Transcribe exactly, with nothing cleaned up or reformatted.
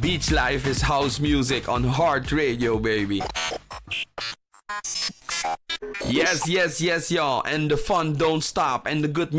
Beach life is house music on Heart Radio, baby. Yes, yes, yes, y'all. And the fun don't stop. And the good